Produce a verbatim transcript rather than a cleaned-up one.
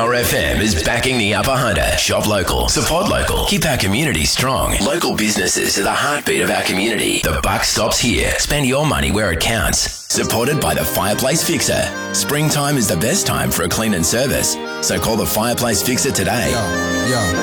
Power F M is backing the Upper Hunter. Shop local, support local, keep our community strong. Local businesses are the heartbeat of our community. The buck stops here. Spend your money where it counts. Supported by the Fireplace Fixer. Springtime is the best time for a clean and service. So call the Fireplace Fixer today. Yo, yo.